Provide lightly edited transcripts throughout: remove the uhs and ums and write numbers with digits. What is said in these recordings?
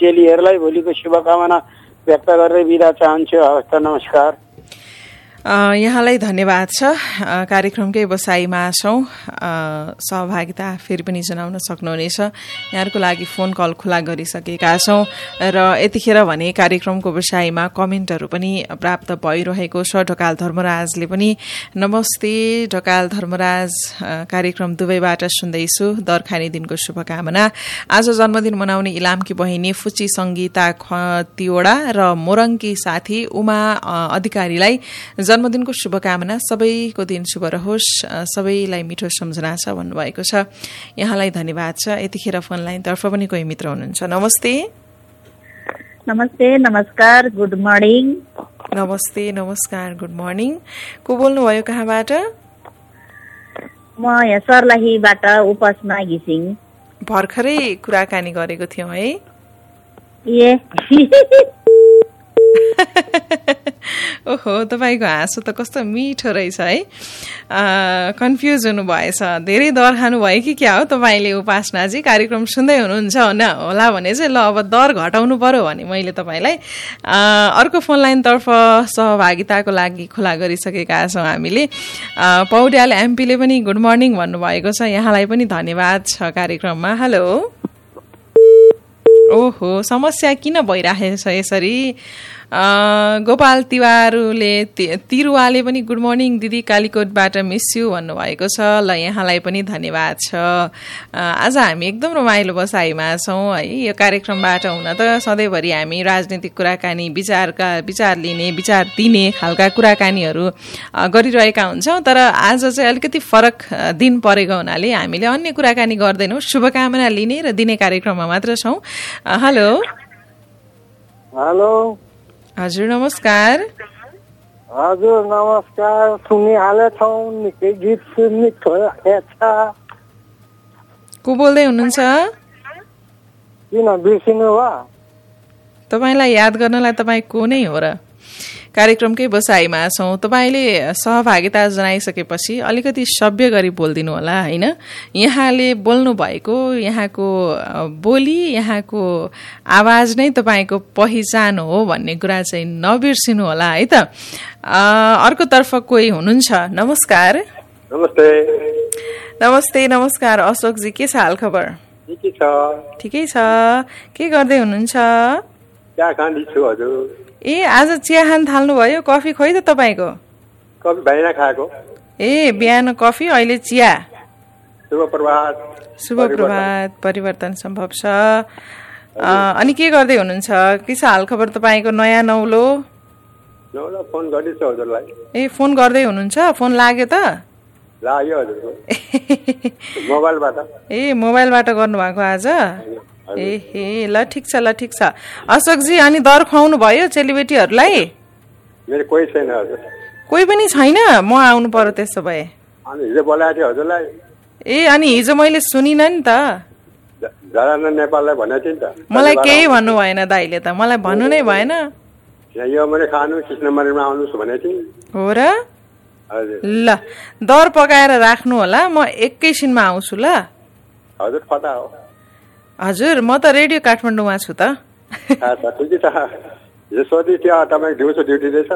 चेलीहरूलाई भोलिको शुभकामना व्यक्त गरेर बिदा चाहन्छु। हवस् त, नमस्कार। यहाँलाई धन्यवाद छ। कार्यक्रमकै बसाइमा छौँ, सहभागिता फेरि पनि जनाउन सक्नुहुनेछ। यहाँहरूको लागि फोन कल खुला गरिसकेका छौँ र यतिखेर भने कार्यक्रमको बसाइमा कमेन्टहरू पनि प्राप्त भइरहेको छ। ढकाल धर्मराजले पनि नमस्ते ढकाल धर्मराज, कार्यक्रम दुबईबाट सुन्दैछु, दरखानी दिनको शुभकामना। आज जन्मदिन मनाउने इलामकी बहिनी फुची संगीता खतिवडा र मोरङकी साथी उमा अधिकारीलाई जन्मदिनको शुभकामना। सबैको दिन शुभ रहोस्, सबैलाई मिठो सम्झना छ भन्नुभएको छ। यहाँलाई धन्यवाद छ। यतिखेर फोन लाइनतर्फ पनि कोही मित्र हुनुहुन्छ। नमस्ते। नमस्ते, नमस्कार, गुड मर्निङ। नमस्ते, नमस्कार, गुड मर्निङ। को बोल्नुभयो, कहाँबाट? म यहाँ सर्लाहीबाट उपासना घिसिङ। भर्खरै कुराकानी गरेको थियौँ है? ओहो, तपाईँको हाँसो त कस्तो मिठो रहेछ है। कन्फ्युज हुनुभएछ, धेरै दर खानुभयो कि क्या हो तपाईँले? उपासनाजी कार्यक्रम सुन्दै हुनुहुन्छ होला भने चाहिँ ल अब दर घटाउनु पर्यो भने मैले तपाईँलाई अर्को फोन लाइनतर्फ सहभागिताको लागि खुला गरिसकेका छौँ हामीले। पौड्याल एमपीले पनि गुड मर्निङ भन्नुभएको छ। यहाँलाई पनि धन्यवाद छ कार्यक्रममा। हेलो। ओहो, समस्या किन भइरहेछ यसरी? गोपाल तिरुवाले पनि गुड मर्निङ दिदी, कालीकोटबाट मिस यु भन्नुभएको छ। ल, यहाँलाई पनि धन्यवाद छ। आज हामी एकदम रमाइलो बसाइमा छौँ है। यो कार्यक्रमबाट हुन त सधैँभरि हामी राजनीतिक कुराकानी, विचार लिने, विचार दिने खालका कुराकानीहरू गरिरहेका हुन्छौँ। तर आज चाहिँ अलिकति फरक दिन परेको हुनाले हामीले अन्य कुराकानी गर्दैनौँ, शुभकामना लिने र दिने कार्यक्रममा मात्र छौँ। हेलो। हेलो। हजुर, नमस्कार। हजुर, नमस्कार। सुनिहालेछौँ, निकै गीत सुन्ने छ। को बोल्दै हुनुहुन्छ? किन बिर्सिनु भयो? तपाईँलाई याद गर्नलाई तपाईँ को नै हो र? कार्यक्रमकै बसाइमा छौँ। तपाईँले सहभागिता जनाइसकेपछि अलिकति सभ्य गरी बोलिदिनु होला होइन। यहाँले बोल्नु भएको, यहाँको बोली, यहाँको आवाज नै तपाईँको पहिचान हो भन्ने कुरा चाहिँ नबिर्सिनु होला है त। अर्कोतर्फ कोही हुनुहुन्छ। नमस्कार। नमस्ते। नमस्ते, नमस्कार। अशोकजी, के छ हाल खबर? ठिकै छ। के गर्दै हुनुहुन्छ? चिया खाँदैछु हजुर। ए, आज चिया खान थाल्नुभयो? कफी खोइ त तपाईँको? कफी बिहान खाएको। ए, बिहान कफी, अहिले चिया। शुभ प्रभात। शुभ प्रभात। परिवर्तन सम्भव छ। अनि के गर्दै हुनुहुन्छ? के छ हाल खबर तपाईँको? नयाँ नौलो? फोन गर्दैछु हजुरलाई। ए, फोन गर्दै हुनुहुन्छ? फोन लाग्यो त? लाग्यो हजुरको। मोबाइलबाट। ए, मोबाइलबाट गर्नुभएको आज? ए, ल ठिक छ, ल ठिक छ। अशोकजी, अनि दर खुवाउनु भयो चेलीबेटीहरूलाई? मेरो कोही छैन हजुर। कोही पनि छैन? म आउनु पर्यो त्यसो भए। अनि हिजो बोलाएको थियो हजुरलाई। ए, अनि हिजो मैले सुनिनँ नि त। जराना नेपाललाई भनेको थिएँ नि त। मलाई केही भन्नु भएन दाइले त, मलाई भन्नु नै भएन। यो मैले खानु कृष्ण मन्दिरमा आउनुहोस् भनेको थिएँ। हो र? ल, दर पकाएर राख्नु होला, म एकैछिनमा आउँछु ल। हजुर, कता हो? हजुर, म त रेडियो काठमाडौँमा छु त। ठिकै छ। हिजो सोधि थियो तपाईँ दिउँसो ड्युटी रहेछ।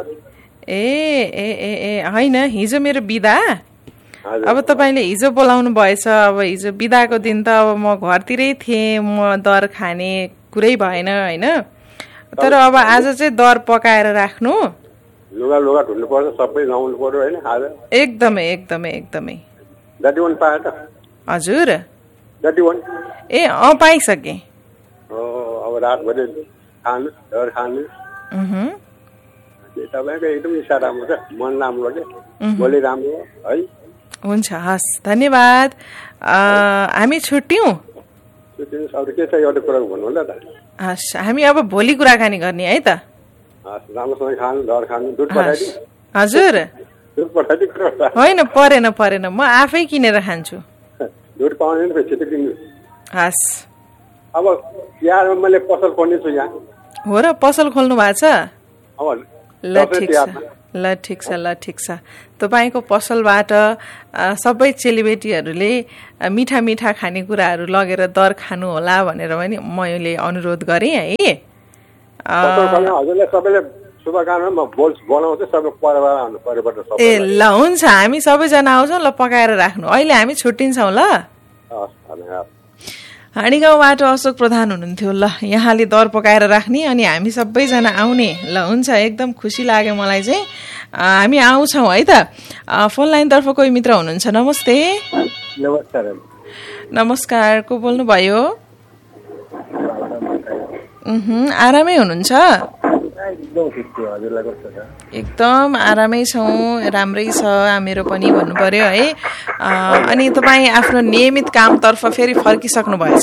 ए, होइन, हिजो मेरो बिदा। अब तपाईँले हिजो बोलाउनु भएछ। अब हिजो बिदाको दिन त अब म घरतिरै थिएँ, म दर खाने कुरै भएन होइन। तर अब आज चाहिँ दर पकाएर राख्नु। लुगा ढुल्नु पर्छ, सबै लाउनु पर्यो होइन आज। एकदमै एकदमै एकदमै। जति वन पायो त? हजुर, जति वन। ए, पाइसके। अब रातभरि खानु, दर खानु। तपाईँको एकदम इच्छा राम्रो छ, मन राम्रो के, बोली राम्रो है। हुन्छ, हस्, धन्यवाद। हामी छुट्यौँ। अरू के छ एउटा कुरा भन्नु होला त? हस्, हामी अब भोलि कुराकानी गर्ने है त। राम्रोसँग खानु, दर खानु। दुध पठाइदिनु? हजुर, दुध पठाइदिनु? होइन, परेन, म आफै किनेर खान्छु। दुध पाउने नि छिटो किन्नु। हस्। अब यहाँ मैले पसल खोल्ने छु यहाँ। हो र? पसल खोल्नु भएको छ? अब ल ठिक छ। ल ठिक छ तपाईँको पसलबाट सबै चेलीबेटीहरूले मिठा मिठा खानेकुराहरू लगेर दर खानु होला भनेर पनि मैले अनुरोध गरेँ है। हजुरले सबैले शुभकामना बनाउँदै सबै परिवार आउनु परिवार सबै। ए ल हुन्छ, हामी सबैजना आउँछौँ। ल पकाएर राख्नु। अहिले हामी छुट्टिन्छौँ ल। हाँडीगाउँबाट अशोक प्रधान हुनुहुन्थ्यो। ल यहाँले दर पकाएर राख्ने अनि हामी सबैजना आउने। ल हुन्छ, एकदम खुसी लाग्यो मलाई चाहिँ। हामी आउँछौँ है त। फोन लाइनतर्फ कोही मित्र हुनुहुन्छ? नमस्ते। नमस्कार, को बोल्नुभयो? आरामै हुनुहुन्छ? एकदम आरामै छौँ, राम्रै छ मेरो पनि भन्नु पर्यो है। अनि तपाईँ आफ्नो नियमित कामतर्फ फेरि फर्किसक्नु भएछ?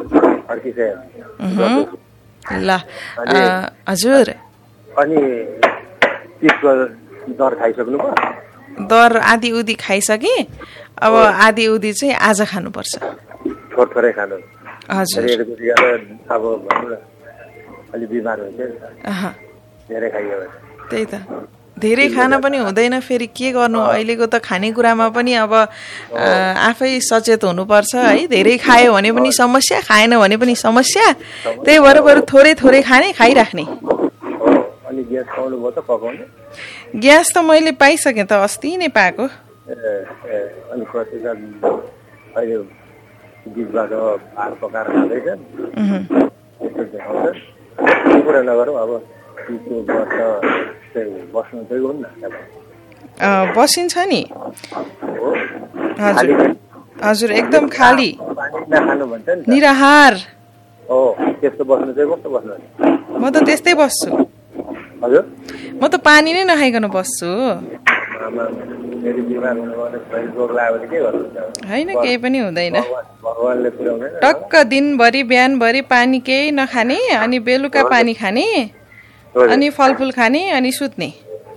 ल हजुर। अनि दर खाइसक्नु भयो? दर आधी उधी खाइसके, अब आधी उधी चाहिँ आज खानुपर्छ। थोरै खानु? हजुर। अब भनौँ न अलि बिमार हुन्छ, धेरै खाइयो भने। त्यही त, धेरै खान पनि हुँदैन। फेरि के गर्नु, अहिलेको त खानेकुरामा पनि अब आफै सचेत हुनुपर्छ है। धेरै खायो भने पनि समस्या, खाएन भने पनि समस्या। त्यही भएर बरु थोरै थोरै खाने, खाइराख्ने। अनि ग्यास पाउनु भयो त पकाउने? ग्यास त मैले पाइसकेँ त, अस्ति नै पाएको। अनि कतिजना अहिले बिचबाट भात पकाएर खाँदैछन्, त्यस्तो देखाउँछ। त्यो कुरा नगरौँ। अब त्यो वर्ष बस्नु चाहिँ हुन्न, बसिन्छ नि। हजुर हजुर, एकदम खाली निराहार। हो, त्यस्तो बस्नु चाहिँ कस्तो बस्नु? म त त्यस्तै बस्छु। हजुर, म त पानी नै नखाइकन बस्छु। होइन, केही पनि हुँदैन। टक्क दिनभरि बिहानभरि पानी केही नखाने, अनि बेलुका पानी खाने, अनि फलफुल खाने, अनि सुत्ने।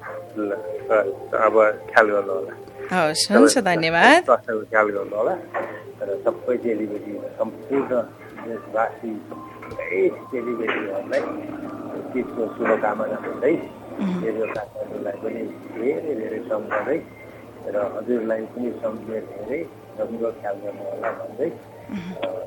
अब ख्याल गर्नु होला। हवस्, हुन्छ, धन्यवाद। स्वास्थ्यको ख्याल गर्नु होला। र सबै चेलीबेटी, सम्पूर्ण देशवासी चेलीबेटीहरूलाई त्यसको शुभकामना भन्दै रेडियो काठमाडौँलाई पनि धेरै धेरै सम्झाउँदै र हजुरलाई पनि सम्झेर धेरै राम्रो ख्याल गर्नु होला भन्दै